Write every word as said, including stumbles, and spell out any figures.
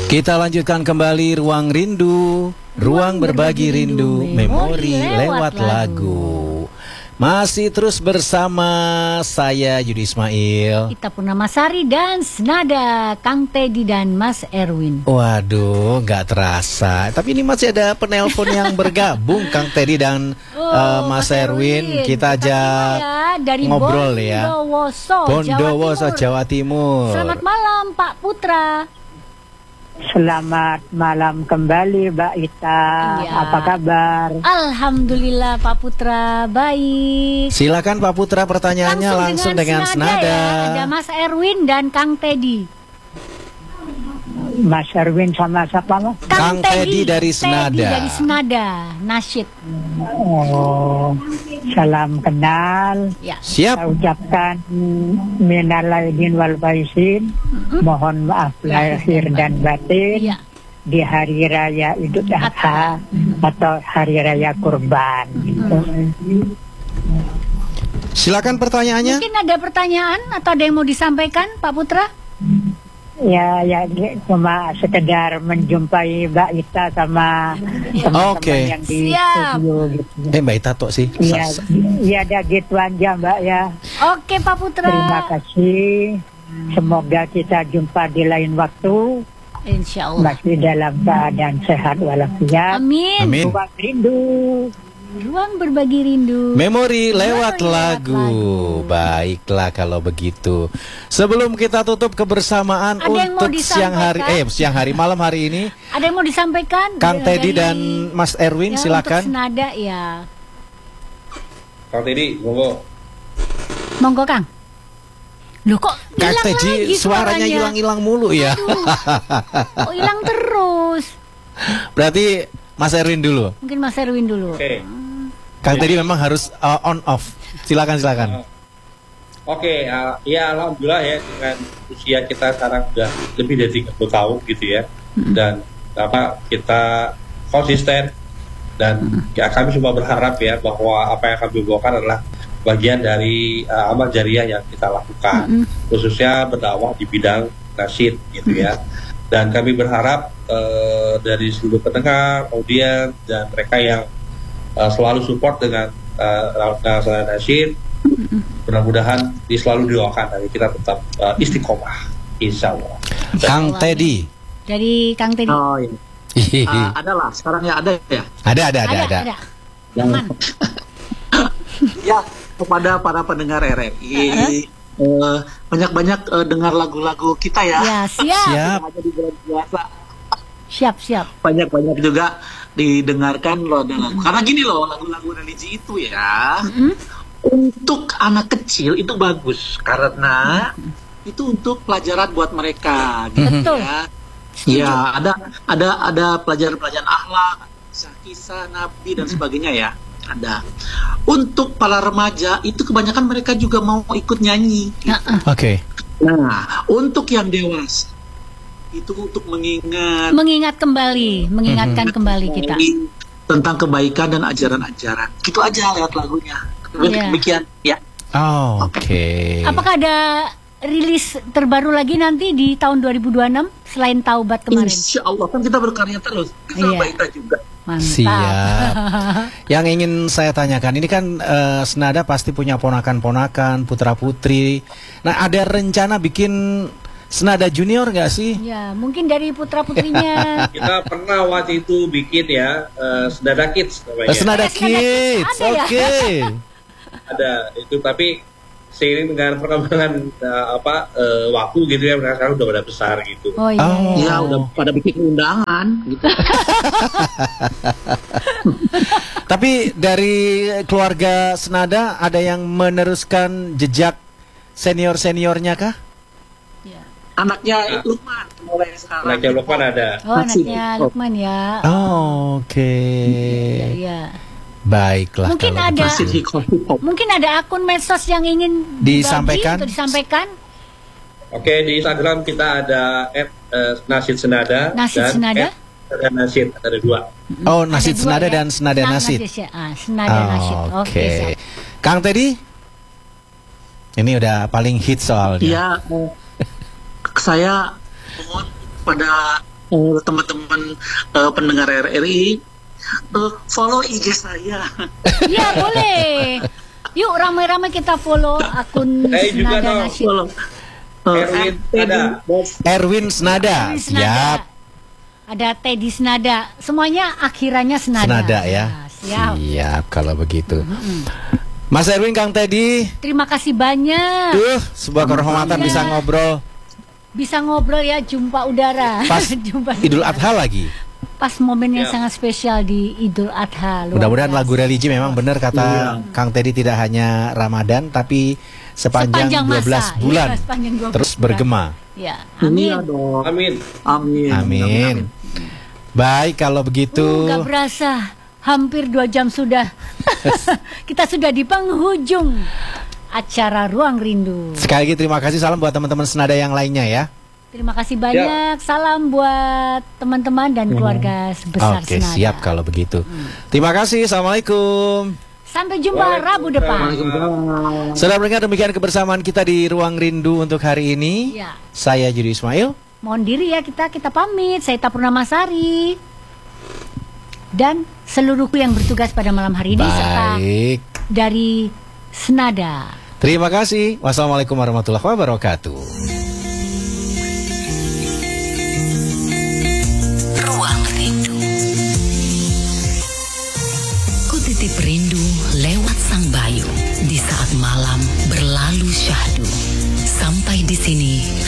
Kita lanjutkan kembali Ruang Rindu, Ruang Berbagi Rindu, Memori lewat lagu. Masih terus bersama saya Yudi Ismail, Ita Purnamasari dan Senada Kang Teddy dan Mas Erwin. Waduh, nggak terasa. Tapi ini masih ada penelpon yang bergabung, Kang Teddy dan oh, uh, Mas, Mas Erwin. Erwin. Kita aja ya, dari ngobrol ya. Bondowoso, Bondowoso, Jawa Timur. Jawa Timur. Selamat malam Pak Putra. Selamat malam kembali Mbak Ita, ya. Apa kabar? Alhamdulillah Pak Putra, baik. Silakan Pak Putra, pertanyaannya langsung, langsung dengan, dengan senada, senada. Ya. Ada Mas Erwin dan Kang Teddy. Mas Erwin sama siapa Mas? Kang, Kang Teddy dari Senada. Teddy dari Senada, nasyid. Oh, salam kenal. Ya. Siap. Saya ucapkan minal aidin wal faizin. Mm-hmm. Mohon maaf lahir dan batin. Ya. Di hari raya Idul Adha mm-hmm. atau hari raya Kurban. Mm-hmm. Silakan pertanyaannya. Mungkin ada pertanyaan atau ada yang mau disampaikan Pak Putra? Ya, ya cuma sekedar menjumpai Mbak Ita sama teman-teman okay. yang di Siap. studio gitu. Eh Mbak Ita tuh sih. Iya, ya ada gitu aja Mbak ya. Oke Pak Putra. Terima kasih. Semoga kita jumpa di lain waktu. Insya Allah. Masih dalam keadaan sehat walafiat. Amin. Amin. Ruang rindu. Ruang berbagi rindu. Memori lewat Memori lagu. lagu. Baiklah kalau begitu. Sebelum kita tutup kebersamaan ada untuk siang hari, eh siang hari malam hari ini. Ada yang mau disampaikan? Kang Teddy dan Mas Erwin, ya, silakan. Untuk senada ya. Kang Teddy, monggo. Monggo Kang. Loh kok Kang Teddy suaranya hilang-hilang mulu ya. Oh hilang terus. Berarti Mas Erwin dulu. Mungkin Mas Erwin dulu. Oke. Okay. Kang ya. Teddy memang harus uh, on off. Silakan silakan. Uh, Oke, okay, uh, ya alhamdulillah ya dengan usia kita sekarang sudah lebih dari tiga puluh tahun gitu ya. Hmm. Dan apa kita konsisten dan hmm. ya, kami semua berharap ya bahwa apa yang kami bawakan adalah bagian dari uh, amal jariah yang kita lakukan, hmm. khususnya berdakwah di bidang nasyid gitu hmm. ya. Dan kami berharap uh, dari seluruh pendengar, audiens, dan mereka yang uh, selalu support dengan uh, nasyid, mudah-mudahan di selalu doakan dari kita tetap uh, istiqomah, insya Allah. Kang Teddy. Dari Kang Teddy. Oh iya. uh, ada lah, sekarang ya ada ya. Ada, ada, ada, ada. ada. Aman. Ya, kepada para pendengar R R I. Uh-huh. Uh, banyak-banyak uh, dengar lagu-lagu kita ya. Ya, siap. Siap. Di bulan puasa. Siap, siap. Banyak-banyak juga didengarkan loh lagu. Karena gini loh, lagu-lagu religi itu ya. Mm-hmm. Untuk anak kecil itu bagus karena mm-hmm. itu untuk pelajaran buat mereka gitu. Betul. Ya. Ya, ada ada ada pelajaran-pelajaran akhlak, kisah-kisah Nabi dan sebagainya ya. Ada. Untuk para remaja itu kebanyakan mereka juga mau ikut nyanyi. Gitu. Oke. Okay. Nah, untuk yang dewasa itu untuk mengingat, mengingat kembali, mengingatkan mm-hmm. kembali kita tentang kebaikan dan ajaran-ajaran. Gitu aja lewat lagunya. Yeah. Demikian ya. Oh, oke. Okay. Apakah ada rilis terbaru lagi nanti di tahun dua ribu dua puluh enam selain Taubat kemarin? Insya Allah kan kita berkarya terus. Sama yeah. kita juga. Mantap. Siap. Yang ingin saya tanyakan, ini kan uh, Senada pasti punya ponakan-ponakan, putra-putri. Nah, ada rencana bikin Senada Junior nggak sih? Ya, mungkin dari putra-putrinya. Kita pernah waktu itu bikin ya uh, Senada Kids namanya. Senada Kids, oke. Okay. Ada itu, tapi seiring dengan perkembangan uh, apa uh, waktu gitu ya, mereka sekarang udah pada besar gitu. Oh iya. Oh. Ya udah pada bikin undangan gitu. Tapi dari keluarga Senada ada yang meneruskan jejak senior-seniornya kah? Ya. Anaknya Lukman mulai sekarang. Anaknya Lukman ada. Oh, anaknya Lukman ya. Oh, oke. Okay. Ya, ya. Baiklah. Mungkin ada mungkin ada akun medsos yang ingin disampaikan atau disampaikan. Oke, di Instagram kita ada et nasyid senada Nasyid dan Senada. et nasyid, ada dua. Oh, Nasyid Senada ya? dan Senada Nasyid. Ah, Senada oh, Nasyid. Oke. Okay, okay. Kang Teddy, ini udah paling hit soalnya. Iya. saya mohon pada uh, teman-teman uh, pendengar R R I uh, follow I G saya. Iya boleh. Yuk ramai-ramai kita follow akun Saya juga Senada dong. Nasional. Uh, Erwin ada. Erwin Senada. Teddy Senada. Siap. Ada Teddy Senada. Semuanya akhirannya Senada. Senada ya. Nah, siap. Siap kalau begitu. Mas Erwin, Kang Teddy, Terima kasih banyak. tuh sebuah kehormatan Iya. bisa ngobrol Bisa ngobrol ya, jumpa udara. pas Jumpa Idul udara. Adha lagi. Pas momen yang Ya. sangat spesial di Idul Adha. Luar Mudah-mudahan biasa. lagu religi memang benar kata Iya. Kang Teddy, tidak hanya Ramadan tapi sepanjang, Sepanjang dua belas masa. bulan Iya, sepanjang dua belas terus bulan. bergema. Ya, Iya amin. dong. Amin. Amin. Amin. Baik kalau begitu. Uh, gak berasa, hampir dua jam sudah. Kita sudah di penghujung acara Ruang Rindu. Sekali lagi terima kasih, salam buat teman-teman Senada yang lainnya ya. Terima kasih banyak. Salam buat teman-teman dan keluarga sebesar Oke, Senada. siap kalau begitu. Terima kasih. Assalamualaikum. Sampai jumpa Rabu depan. Waalaikumsalam. Saudara pendengar, demikian kebersamaan kita di Ruang Rindu untuk hari ini. Ya. Saya Judi Ismail. Mohon diri ya, kita kita pamit. Saya Ita Purnamasari dan seluruhku yang bertugas pada malam hari ini serta Baik. dari Senada. Terima kasih. Wassalamualaikum warahmatullahi wabarakatuh. Ruang Rindu. Kutitip rindu lewat sang bayu di saat malam berlalu syahdu. Sampai di sini